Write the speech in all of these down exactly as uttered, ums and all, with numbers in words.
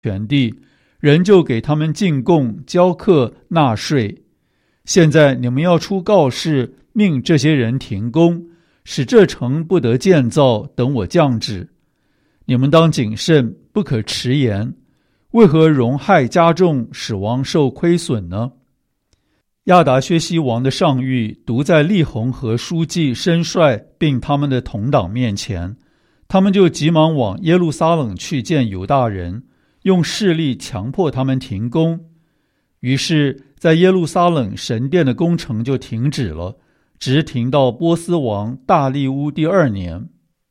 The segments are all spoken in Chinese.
全地，人就给他们进贡、交课、纳税。现在你们要出告示，命这些人停工，使这城不得建造，等我降旨。你们当谨慎，不可迟延。为何荣害加重，使王受亏损呢？亚达薛西王的上谕读在利宏和书记、申帅并他们的同党面前，他们就急忙往耶路撒冷去见犹大人，用势力强迫他们停工。于是在耶路撒冷神殿的工程就停止了，直停到波斯王大利乌第二年。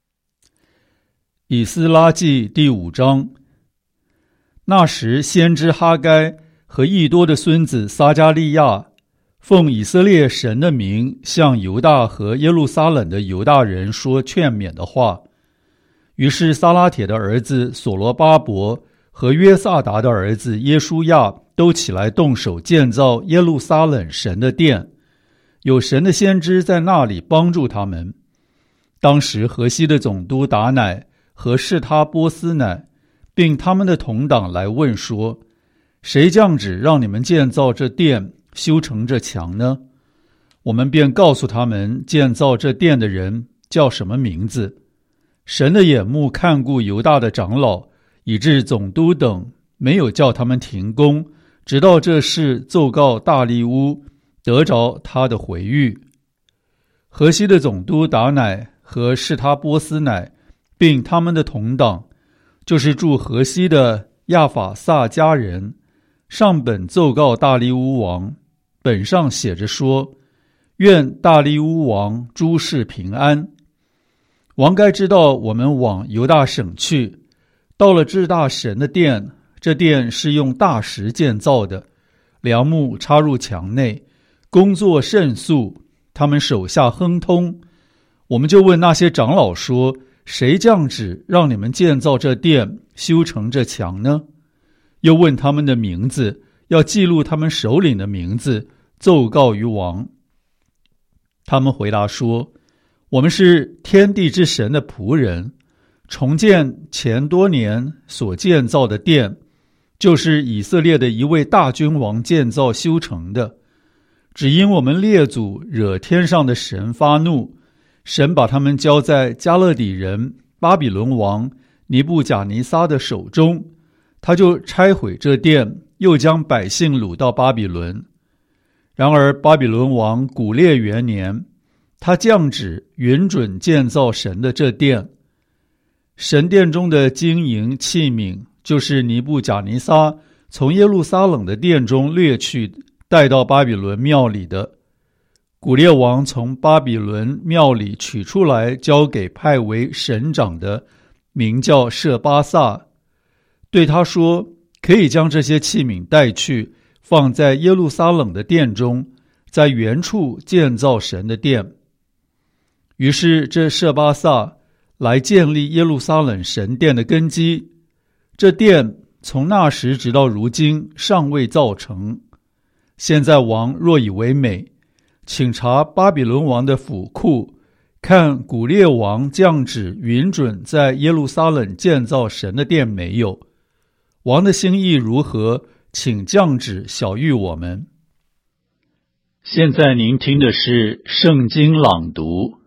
以斯拉记第五章。那时先知哈该和益多的孙子撒迦利亚奉以色列神的名向犹大和耶路撒冷的犹大人说劝勉的话。于是撒拉铁的儿子所罗巴伯和约萨达的儿子耶书亚都起来动手建造耶路撒冷神的殿，有神的先知在那里帮助他们。当时河西的总督达乃和示他波斯乃并他们的同党来问说，谁降旨让你们建造这殿，修成这墙呢？我们便告诉他们建造这殿的人叫什么名字。神的眼目看顾犹大的长老，以致总督等没有叫他们停工，直到这事奏告大利乌，得着他的回谕。河西的总督达乃和示他波斯乃并他们的同党，就是住河西的亚法萨迦人，上本奏告大利乌王，本上写着说，愿大利乌王诸事平安。王该知道我们往犹大省去，到了至大神的殿，这殿是用大石建造的，梁木插入墙内，工作甚速，他们手下亨通。我们就问那些长老说，谁降旨让你们建造这殿，修成这墙呢？又问他们的名字，要记录他们首领的名字，奏告于王。他们回答说，我们是天地之神的仆人，重建前多年所建造的殿，就是以色列的一位大君王建造修成的。只因我们列祖惹天上的神发怒，神把他们交在加勒底人巴比伦王尼布甲尼撒的手中，他就拆毁这殿，又将百姓掳到巴比伦。然而巴比伦王古列元年，他降旨允准建造神的这殿。神殿中的金银器皿，就是尼布甲尼撒从耶路撒冷的殿中掠去，带到巴比伦庙里的。古列王从巴比伦庙里取出来，交给派为省长的，名叫舍巴萨，对他说，可以将这些器皿带去，放在耶路撒冷的殿中，在原处建造神的殿。于是这舍巴萨来建立耶路撒冷神殿的根基，这殿从那时直到如今尚未造成。现在王若以为美，请查巴比伦王的府库，看古列王降旨允准在耶路撒冷建造神的殿没有。王的心意如何，请降旨晓谕我们。现在您听的是圣经朗读。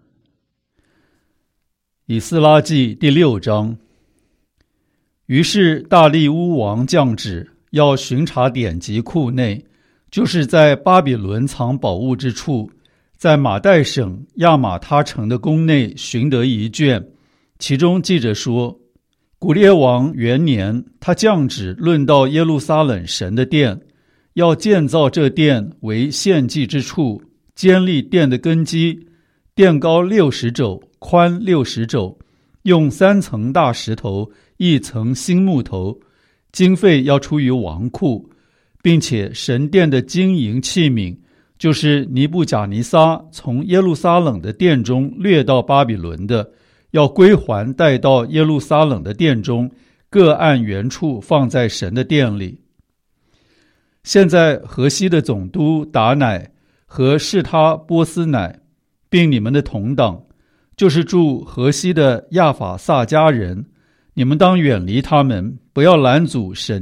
以斯拉记第六章。于是大利乌王降旨，要巡查典籍库内，就是在巴比伦藏宝物之处，在马代省亚玛他城的宫内寻得一卷，其中记着说，古列王元年，他降旨论到耶路撒冷神的殿，要建造这殿为献祭之处，坚立殿的根基，殿高六十肘，宽六十肘，用三层大石头，一层新木头，经费要出于王库，并且神殿的金银器皿，就是尼布甲尼撒从耶路撒冷的殿中掠到巴比伦的，要归还带到耶路撒冷的殿中，各按原处放在神的殿里。现在河西的总督达乃和示他波斯乃，并你们的同党，就是住河西的亚法萨迦人， 你们当远离他们，不要拦阻神